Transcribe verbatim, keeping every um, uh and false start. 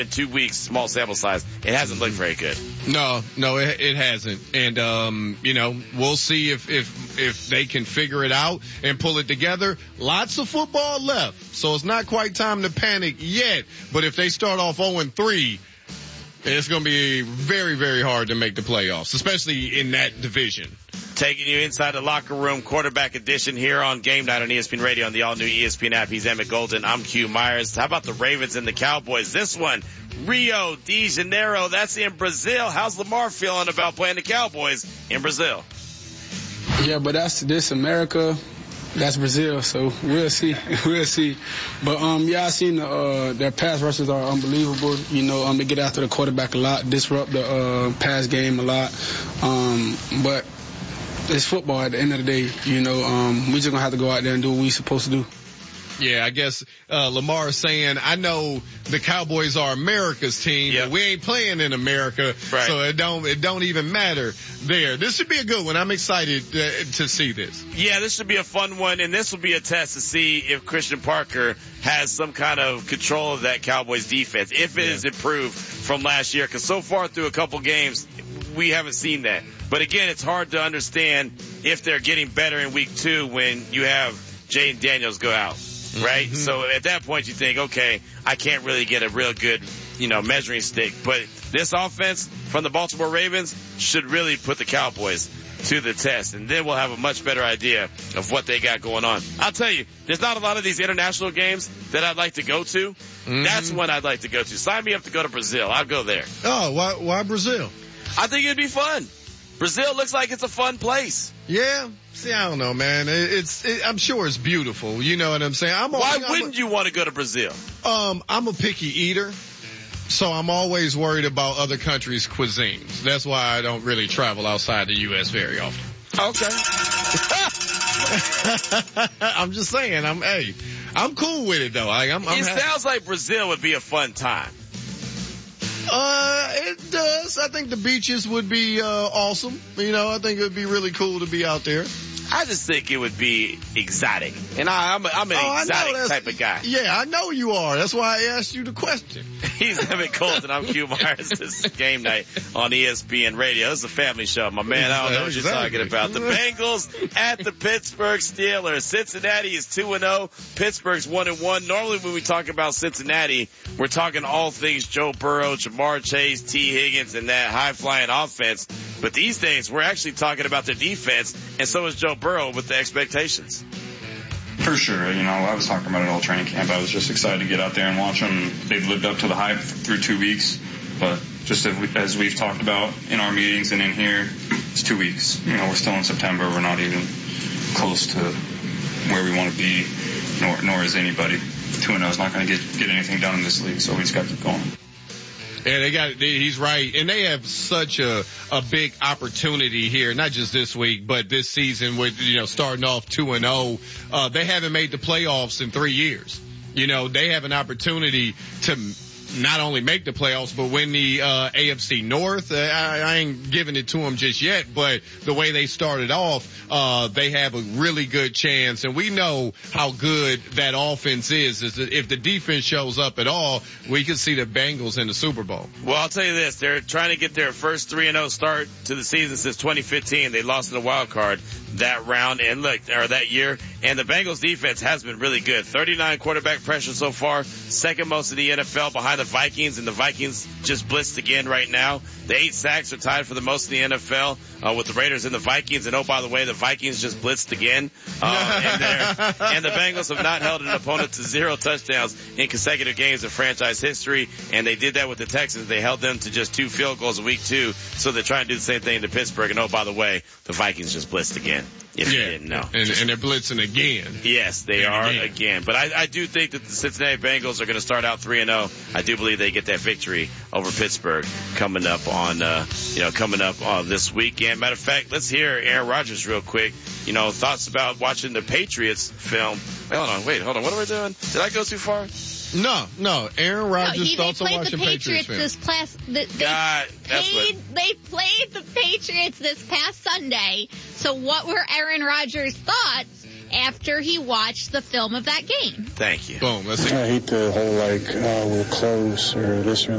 in two weeks, small sample size, it hasn't looked very good. No, no, it, it hasn't. And, um, you know, we'll see if, if, if they can figure it out and pull it together. Lots of football left, so it's not quite time to panic yet. But if they start off oh and three, it's going to be very, very hard to make the playoffs, especially in that division. Taking you inside the locker room, quarterback edition here on Game Night on E S P N Radio on the all-new E S P N app. He's Emmett Golden. I'm Q Myers. How about the Ravens and the Cowboys? This one, Rio de Janeiro. That's in Brazil. How's Lamar feeling about playing the Cowboys in Brazil? Yeah, but that's this America. That's Brazil, so we'll see. We'll see. But, um, yeah, I seen the, uh, their pass rushes are unbelievable. You know, um, they get after the quarterback a lot, disrupt the, uh, pass game a lot. Um, but it's football at the end of the day. You know, um, we just gonna have to go out there and do what we supposed to do. Yeah, I guess, uh, Lamar is saying, I know the Cowboys are America's team, yep. but we ain't playing in America, right. so it don't, it don't even matter there. This should be a good one. I'm excited uh, to see this. Yeah, this should be a fun one, and this will be a test to see if Christian Parker has some kind of control of that Cowboys defense, if it yeah. is improved from last year, because so far through a couple games, we haven't seen that. But again, it's hard to understand if they're getting better in week two when you have Jaden Daniels go out. Right? Mm-hmm. So at that point you think, okay, I can't really get a real good, you know, measuring stick. But this offense from the Baltimore Ravens should really put the Cowboys to the test. And then we'll have a much better idea of what they got going on. I'll tell you, there's not a lot of these international games that I'd like to go to. Mm-hmm. That's one I'd like to go to. Sign me up to go to Brazil. I'll go there. Oh, why, why Brazil? I think it'd be fun. Brazil looks like it's a fun place. Yeah. See, I don't know, man. It, it's, it, I'm sure it's beautiful. You know what I'm saying? I'm Why I'm wouldn't a, you want to go to Brazil? Um, I'm a picky eater, so I'm always worried about other countries' cuisines. That's why I don't really travel outside the U S very often. Okay. I'm just saying. I'm hey, I'm cool with it though. I, I'm, I'm it happy. Sounds like Brazil would be a fun time. Uh, it does. I think the beaches would be, uh, awesome. You know, I think it would be really cool to be out there. I just think it would be exotic. And I, I'm, a, I'm an oh, exotic type of guy. Yeah, I know you are. That's why I asked you the question. He's Emmett Colton. I'm Q Myers. This is Game Night on E S P N Radio. This is a family show. My man, I don't know what you're talking about. The Bengals at the Pittsburgh Steelers. Cincinnati is two and oh. Pittsburgh's one and one. Normally when we talk about Cincinnati, we're talking all things Joe Burrow, Jamar Chase, T. Higgins, and that high-flying offense. But these days, we're actually talking about their defense, and so is Joe Burrow with the expectations. For sure. You know, I was talking about it all training camp. I was just excited to get out there and watch them. They've lived up to the hype through two weeks. But just as we've talked about in our meetings and in here, it's two weeks. You know, we're still in September. We're not even close to where we want to be, nor, nor is anybody. two and oh is not going to get, get anything done in this league, so we just got to keep going. Yeah, they got, they, he's right. And they have such a, a big opportunity here, not just this week, but this season with, you know, starting off two and oh. Uh, they haven't made the playoffs in three years. You know, they have an opportunity to not only make the playoffs, but win the, uh, A F C North. Uh, I, I ain't giving it to them just yet, but the way they started off, uh, they have a really good chance. And we know how good that offense is, is that if the defense shows up at all, we could see the Bengals in the Super Bowl. Well, I'll tell you this, they're trying to get their first three and oh start to the season since twenty fifteen. They lost in the wild card that round and look, or that year. And the Bengals defense has been really good. thirty-nine quarterback pressure so far, second most in the N F L behind the Vikings, and the Vikings just blitzed again right now. The eight sacks are tied for the most in the N F L uh, with the Raiders and the Vikings. And oh, by the way, the Vikings just blitzed again. Uh, and, and the Bengals have not held an opponent to zero touchdowns in consecutive games of franchise history. And they did that with the Texans. They held them to just two field goals in week two. So they're trying to do the same thing to Pittsburgh. And oh, by the way, the Vikings just blitzed again. If yeah, you didn't know. And, and they're blitzing again. Yes, they and are again. again. But I, I do think that the Cincinnati Bengals are going to start out three and oh. I do believe they get that victory over Pittsburgh coming up on, uh, you know, coming up uh, this weekend. Matter of fact, let's hear Aaron Rodgers real quick. You know, thoughts about watching the Patriots film. Wait, hold on, wait, hold on. What am I doing? Did I go too far? No, no. Aaron Rodgers no, he, thoughts on watching the Patriots, Patriots this past, the, they, God, that's played, what... they played the Patriots this past Sunday. So what were Aaron Rodgers' thoughts after he watched the film of that game? Thank you. Boom. Let's see. I hate the whole, like, oh, we're close or this or